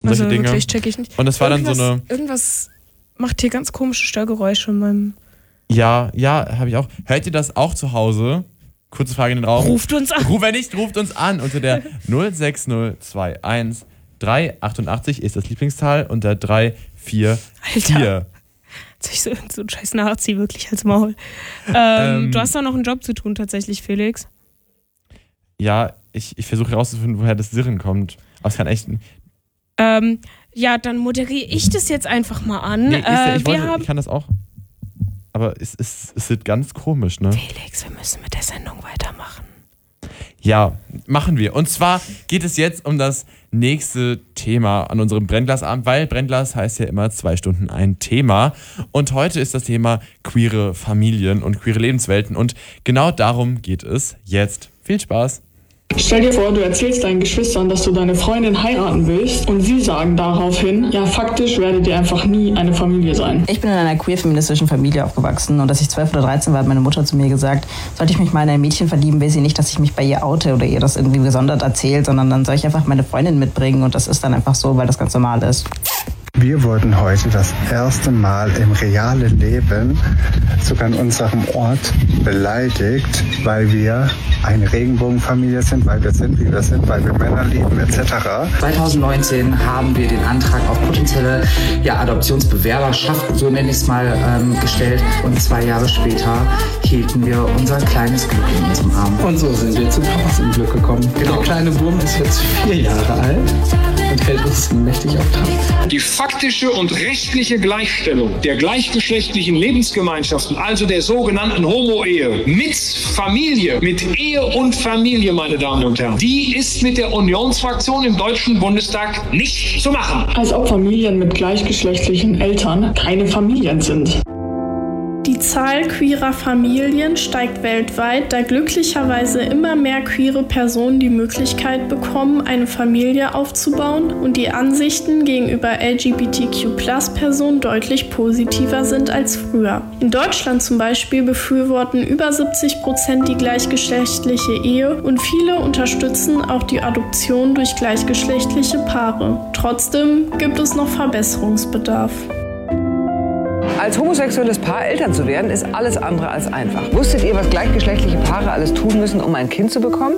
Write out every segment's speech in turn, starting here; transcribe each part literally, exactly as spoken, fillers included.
und also solche Dinge. Wirklich check ich nicht. Und das war irgendwas, dann so eine... Irgendwas macht hier ganz komische Störgeräusche in meinem... Ja, ja, habe ich auch. Hört ihr das auch zu Hause? Kurze Frage in den Raum. Ruft uns an. Ruf, wenn nicht, ruft uns an unter der null sechs null zwei eins drei achtundachtzig ist das Lieblingszahl und der drei vier vier. Alter. Jetzt ich so, so ein scheiß Nazi wirklich als Maul. Ähm, Ähm, du hast da noch einen Job zu tun tatsächlich, Felix. Ja, ich, ich versuche herauszufinden, woher das Sirren kommt. Aber es kann echt... Ähm, ja, dann moderiere ich das jetzt einfach mal an. Nee, ist äh, ja, ich, wir wollte, haben ich kann das auch. Aber es, es, es wird ganz komisch, ne? Felix, wir müssen mit der Sendung weitermachen. Ja, machen wir. Und zwar geht es jetzt um das nächste Thema an unserem Brennglasabend, weil Brennglas heißt ja immer zwei Stunden ein Thema. Und heute ist das Thema queere Familien und queere Lebenswelten. Und genau darum geht es jetzt. Viel Spaß! Stell dir vor, du erzählst deinen Geschwistern, dass du deine Freundin heiraten willst und sie sagen daraufhin, ja faktisch werdet ihr einfach nie eine Familie sein. Ich bin in einer queer-feministischen Familie aufgewachsen und als ich zwölf oder dreizehn war, hat meine Mutter zu mir gesagt, sollte ich mich mal in ein Mädchen verlieben, will sie nicht, dass ich mich bei ihr oute oder ihr das irgendwie gesondert erzählt, sondern dann soll ich einfach meine Freundin mitbringen und das ist dann einfach so, weil das ganz normal ist. Wir wurden heute das erste Mal im realen Leben sogar in unserem Ort beleidigt, weil wir eine Regenbogenfamilie sind, weil wir sind, wie wir sind, weil wir Männer lieben et cetera. zwanzig neunzehn haben wir den Antrag auf potenzielle ja, Adoptionsbewerberschaft, so nenne ich es mal, ähm, gestellt. Und zwei Jahre später hielten wir unser kleines Glück in unserem Arm. Und so sind wir zu Papas im Glück gekommen. Genau. Der kleine Wurm ist jetzt vier Jahre alt und hält uns mächtig auf Trab. Die faktische und rechtliche Gleichstellung der gleichgeschlechtlichen Lebensgemeinschaften, also der sogenannten Homo-Ehe, mit Familie, mit Ehe und Familie, meine Damen und Herren, die ist mit der Unionsfraktion im Deutschen Bundestag nicht zu machen. Als ob Familien mit gleichgeschlechtlichen Eltern keine Familien sind. Die Zahl queerer Familien steigt weltweit, da glücklicherweise immer mehr queere Personen die Möglichkeit bekommen, eine Familie aufzubauen und die Ansichten gegenüber L G B T Q Plus Personen deutlich positiver sind als früher. In Deutschland zum Beispiel befürworten über siebzig Prozent die gleichgeschlechtliche Ehe und viele unterstützen auch die Adoption durch gleichgeschlechtliche Paare. Trotzdem gibt es noch Verbesserungsbedarf. Als homosexuelles Paar Eltern zu werden, ist alles andere als einfach. Wusstet ihr, was gleichgeschlechtliche Paare alles tun müssen, um ein Kind zu bekommen?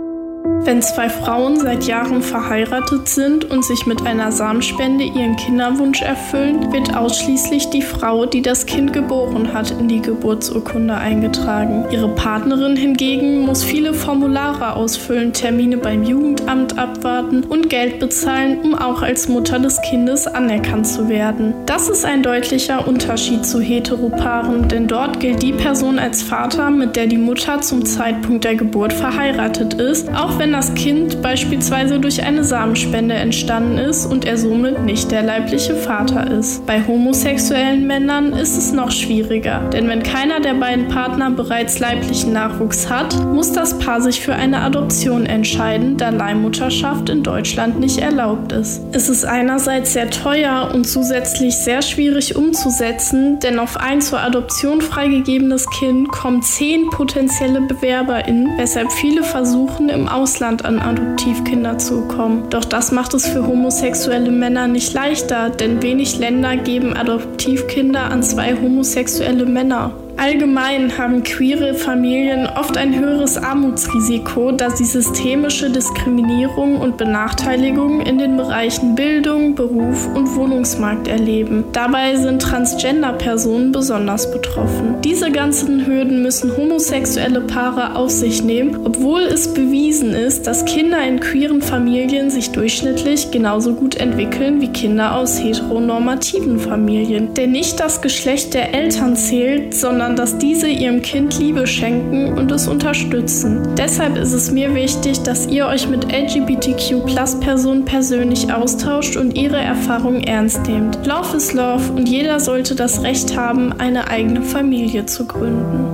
Wenn zwei Frauen seit Jahren verheiratet sind und sich mit einer Samenspende ihren Kinderwunsch erfüllen, wird ausschließlich die Frau, die das Kind geboren hat, in die Geburtsurkunde eingetragen. Ihre Partnerin hingegen muss viele Formulare ausfüllen, Termine beim Jugendamt abwarten und Geld bezahlen, um auch als Mutter des Kindes anerkannt zu werden. Das ist ein deutlicher Unterschied zu Heteropaaren, denn dort gilt die Person als Vater, mit der die Mutter zum Zeitpunkt der Geburt verheiratet ist, auch wenn das Kind beispielsweise durch eine Samenspende entstanden ist und er somit nicht der leibliche Vater ist. Bei homosexuellen Männern ist es noch schwieriger, denn wenn keiner der beiden Partner bereits leiblichen Nachwuchs hat, muss das Paar sich für eine Adoption entscheiden, da Leihmutterschaft in Deutschland nicht erlaubt ist. Es ist einerseits sehr teuer und zusätzlich sehr schwierig umzusetzen, denn auf ein zur Adoption freigegebenes Kind kommen zehn potenzielle BewerberInnen, weshalb viele versuchen, im Ausland an Adoptivkinder zu kommen. Doch das macht es für homosexuelle Männer nicht leichter, denn wenig Länder geben Adoptivkinder an zwei homosexuelle Männer. Allgemein haben queere Familien oft ein höheres Armutsrisiko, da sie systemische Diskriminierung und Benachteiligung in den Bereichen Bildung, Beruf und Wohnungsmarkt erleben. Dabei sind Transgender-Personen besonders betroffen. Diese ganzen Hürden müssen homosexuelle Paare auf sich nehmen, obwohl es bewiesen ist, dass Kinder in queeren Familien sich durchschnittlich genauso gut entwickeln wie Kinder aus heteronormativen Familien. Denn nicht das Geschlecht der Eltern zählt, sondern dass diese ihrem Kind Liebe schenken und es unterstützen. Deshalb ist es mir wichtig, dass ihr euch mit L G B T Q Plus Personen persönlich austauscht und ihre Erfahrungen ernst nehmt. Love is Love und jeder sollte das Recht haben, eine eigene Familie zu gründen.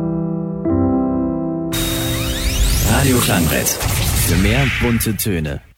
Radio Klangbrett. Für mehr bunte Töne.